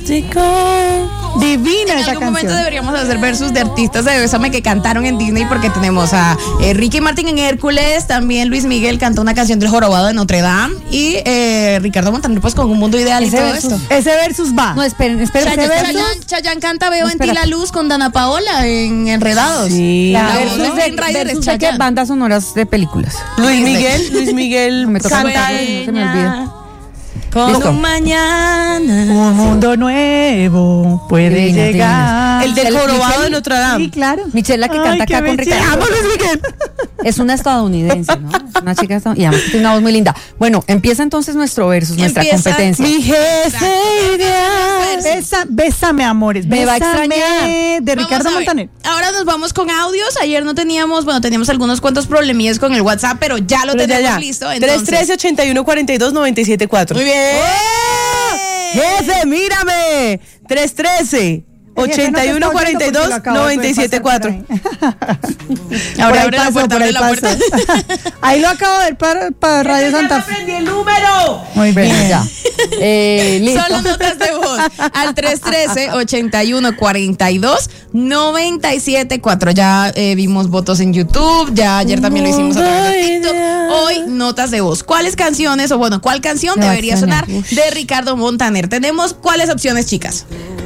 Divina esa canción. En algún momento deberíamos hacer versus de artistas de Bésame que cantaron en Disney, porque tenemos a Ricky Martin en Hércules, también Luis Miguel cantó una canción del Jorobado de Notre Dame y Ricardo Montaner pues con Un Mundo Ideal y todo esto. Ese versus va. No, esperen. Chayanne canta Veo en ti la luz con Dana Paola en Enredados. Sí. Versus ¿De qué bandas sonoras de películas? Luis Miguel Me toca canta. cantar, no se me olvida. Con Listo. un mañana. Un mundo nuevo puede Divina, llegar. El del Jorobado de Notre Dame. Sí, claro. Michelle, la que canta acá con Ricardo. ¡Amo Luis Miguel! Es una estadounidense, ¿no? Es una chica estadounidense. Y además tiene una voz muy linda. Bueno, empieza entonces nuestro versus, nuestra Empieza competencia. Mi jefe ideal. Bésame, amores. Me va a Bésame, extrañar. de Ricardo Vamos a ver. Montaner. Ahora nos vamos con audios. Ayer no teníamos, teníamos algunos cuantos problemillas con el WhatsApp, pero ya lo tenemos listo. Entonces. 313-8142-974. Muy bien. Jefe, mírame. 313-8142-974. Ahora abre la puerta, abre la puerta. Ahí lo acabo de ver para Radio Santa Fe. ¡Aprendí el número! Muy bien. Ya. Listo. Solo notas de voz al 313-8142-974. Ya vimos votos en YouTube, ya ayer también lo hicimos a través de TikTok. Hoy notas de voz. ¿Cuáles canciones cuál canción debería sonar de Ricardo Montaner? Tenemos ¿cuáles opciones, chicas?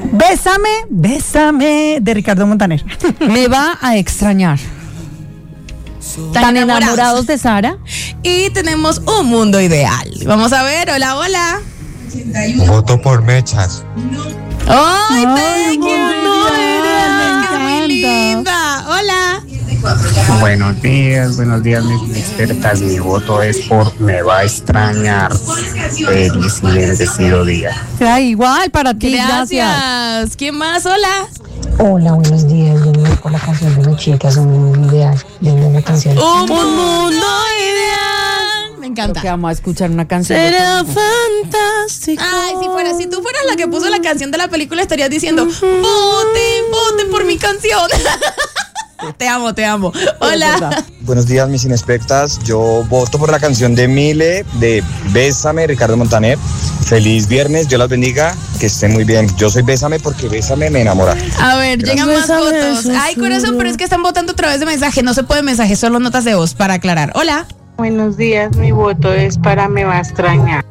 Bésame, de Ricardo Montaner. Me va a extrañar. Tan enamorados de Sara. Y tenemos Un Mundo Ideal. Vamos a ver, hola. Voto por Mechas. ¡Ay, thank you! Mundo Ideal, ¡Qué muy me linda! Hola. Buenos días, mis expertas. Mi voto es por Me va a extrañar. Feliz y bendecido día. Igual para ti, gracias. Gracias. ¿Quién más? Hola. Hola, buenos días. Yo me voy por la canción de mis chicas, Un Mundo Ideal. Denme una canción. Un mundo ideal. Me Creo encanta. que vamos a escuchar una canción. Será fantástico. Ay, si tú fueras la que puso la canción de la película, estarías diciendo, voten por mi canción. Te amo. Hola. Buenos días, mis inexpertas. Yo voto por la canción de Mile, de Bésame, Ricardo Montaner. Feliz viernes, Dios las bendiga, que estén muy bien. Yo soy Bésame porque Bésame me enamora. A ver, llegan más Bésame, votos. Ay, corazón, pero es que están votando a través de mensaje. No se puede mensaje, solo notas de voz para aclarar. Hola. Buenos días, mi voto es para Me va a extrañar.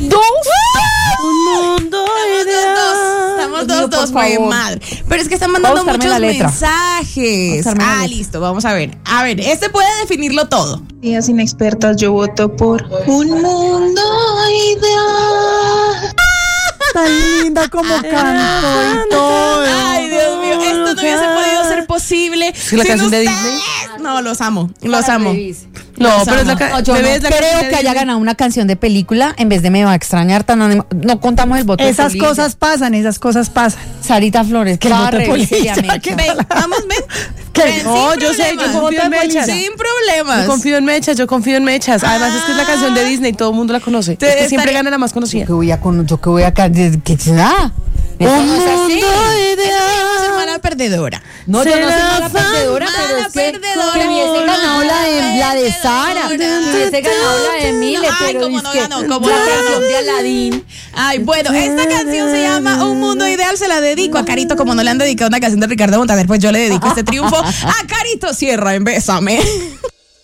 Un mundo ideal. Estamos Dios mío, dos, por fue favor. madre. Pero es que están mandando Buscarme muchos la letra. mensajes. Buscarme la letra. Listo, vamos a ver. Este puede definirlo todo. Días inexpertas, yo voto por Un Mundo Ideal. Tan linda como canto y todo. Ay, Dios mío, esto no hubiese podido ser posible. ¿Sí, la canción de Disney? No, los amo. No, pero es la No, yo bebé no es la creo canción de que haya Disney. ganado una canción de película en vez de Me va a extrañar tan no contamos el voto de Esas Polilla. cosas pasan. Sarita Flores, que el la voto de Polilla, Mecha. Ven, vamos, ven. No, Sin yo sé, yo problemas. confío en Mechas. Sin problemas. Yo confío en Mechas. Además, es que es la canción de Disney, todo el mundo la conoce. Es que siempre gana la más conocida. ¿Qué voy a ¿Qué será? Eso no es así. Ser mala perdedora. No, yo no soy mala Será perdedora, pero mala es que perdedora. que hubiese ganado la de Sara, que Perdedora. hubiese ganado la de Mile, Ay, pero cómo es no que ganó, cómo la no ganó. canción de Aladín. Ay, bueno, esta canción se llama Un Mundo Ideal, se la dedico a Carito, como no le han dedicado una canción de Ricardo Montaner, pues yo le dedico este triunfo a Carito Sierra en Bésame.